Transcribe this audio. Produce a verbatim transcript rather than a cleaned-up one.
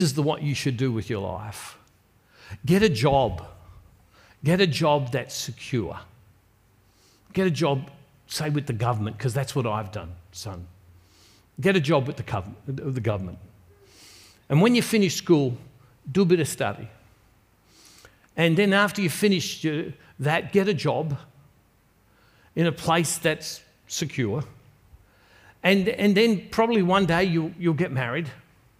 is the what you should do with your life. Get a job. Get a job that's secure. Get a job, say, with the government, because that's what I've done, son. Get a job with the gov- the government. And when you finish school, do a bit of study. And then after you finish that, get a job in a place that's secure. And, and then probably one day you'll, you'll get married.